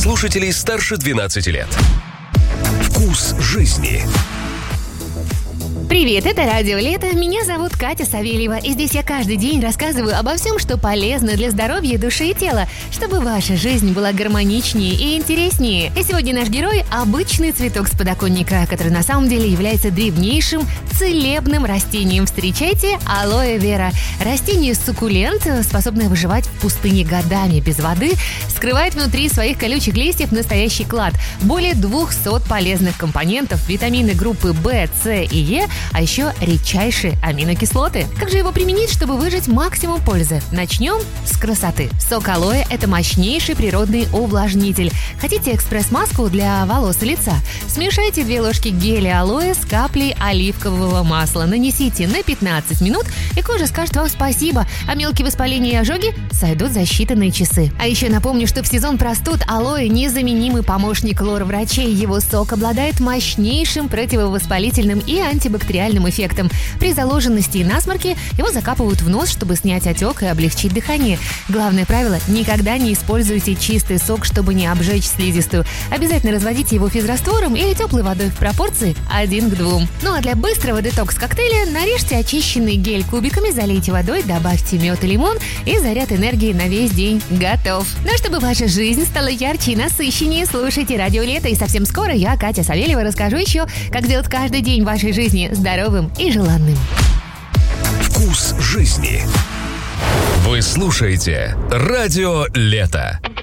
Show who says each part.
Speaker 1: слушателей старше 12 лет. Вкус жизни.
Speaker 2: Привет, это Радио Лето. Меня зовут Катя Савельева, и здесь я каждый день рассказываю обо всем, что полезно для здоровья души и тела, чтобы ваша жизнь была гармоничнее и интереснее. И сегодня наш герой – обычный цветок с подоконника, который на самом деле является древнейшим целебным растением. Встречайте алоэ вера. Растение-суккулент, способное выживать в пустыне годами без воды, скрывает внутри своих колючих листьев настоящий клад. Более 200 полезных компонентов, витамины группы В, С и Е, а еще редчайшие аминокислоты. Как же его применить, чтобы выжать максимум пользы? Начнем с красоты. Сок алоэ – это мощнейший природный увлажнитель. Хотите экспресс-маску для волос и лица? Смешайте 2 ложки геля алоэ с каплей оливкового масла. Нанесите на 15 минут, и кожа скажет вам спасибо, а мелкие воспаления и ожоги сойдут за считанные часы. А еще напомню, что в сезон простуд алоэ – незаменимый помощник лор-врачей. Его сок обладает мощнейшим противовоспалительным и антибактериальным эффектом. При заложенности и насморке его закапывают в нос, чтобы снять отек и облегчить дыхание. Главное правило – никогда не используйте чистый сок, чтобы не обжечь слизистую. Обязательно разводите его физраствором или теплой водой в пропорции 1 к 2. Ну а для быстрого детокс-коктейля нарежьте очищенный гель кубиками, залейте водой, добавьте мед и лимон, и заряд энергии на весь день готов. Но чтобы ваша жизнь стала ярче и насыщеннее, слушайте Радио Лето, и совсем скоро я, Катя Савельева, расскажу еще, как сделать каждый день вашей жизни здоровым и желанным.
Speaker 1: Вкус жизни. Вы слушаете Радио Лето.